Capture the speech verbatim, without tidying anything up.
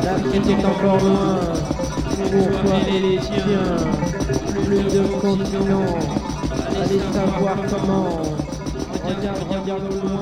L'Afrique est encore loin pour toi et les tiens. Plus de continents, allez savoir comment. Regarde, regarde au loin.